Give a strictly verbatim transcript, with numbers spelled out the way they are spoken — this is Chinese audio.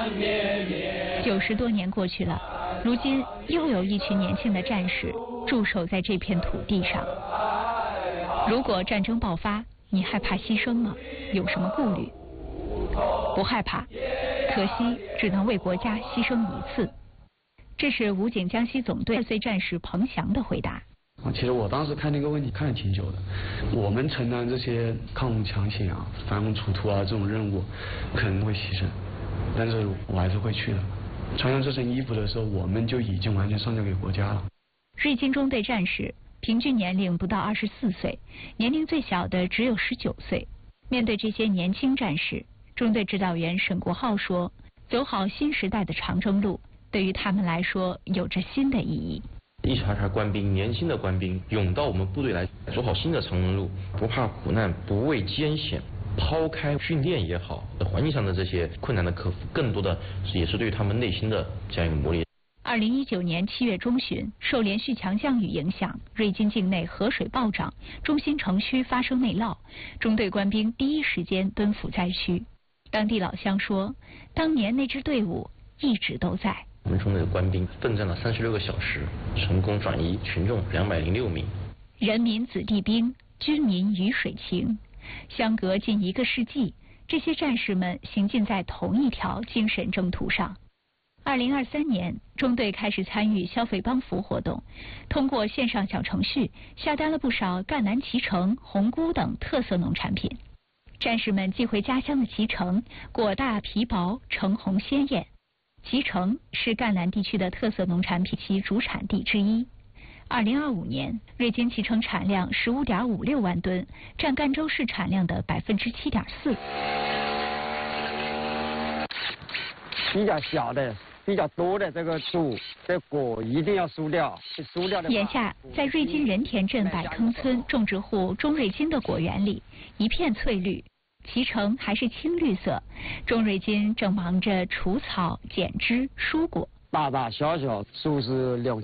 九十多年过去了，如今又有一群年轻的战士驻守在这片土地上。如果战争爆发，你害怕牺牲吗？有什么顾虑？不害怕，可惜只能为国家牺牲一次。这是武警江西总队二岁战士彭翔的回答。 啊，其实我当时看那个问题看了挺久的。我们承担这些抗洪抢险啊、反洪除土啊这种任务，可能会牺牲，但是我还是会去的。穿上这身衣服的时候，我们就已经完全上交给国家了。 瑞金中队战士平均年龄不到二十四岁，年龄最小的只有十九岁。面对这些年轻战士，中队指导员沈国浩说：“走好新时代的长征路，对于他们来说有着新的意义。” 一茬茬官兵，年轻的官兵涌到我们部队来，走好新的长征路，不怕苦难，不畏艰险，抛开训练也好，环境上的这些困难的克服，更多的也是对于他们内心的这样一个磨练。 二零一九年七月中旬，受连续强降雨影响，瑞金境内河水暴涨，中心城区发生内涝，中队官兵第一时间奔赴灾区。当地老乡说，当年那支队伍一直都在。 我们中队的官兵奋战了三十六个小时，成功转移群众两百零六名。 人民子弟兵，军民鱼水情，相隔近一个世纪，这些战士们行进在同一条精神征途上。二零二三年，中队开始参与消费帮扶活动，通过线上小程序下单了不少赣南脐橙、红菇等特色农产品。战士们寄回家乡的脐橙，果大皮薄，橙红鲜艳。脐橙是赣南地区的特色农产品，其主产地之一。二零二五年，瑞金脐橙产量十五点五六万吨，占赣州市产量的百分之七点四。 比较小的、比较多的这个树，这果一定要疏掉，疏掉的。 眼下，在瑞金仁田镇百坑村种植户钟瑞金的果园里，一片翠绿。脐橙还是青绿色，钟瑞金正忙着除草、剪枝、疏果。 大大小小树是两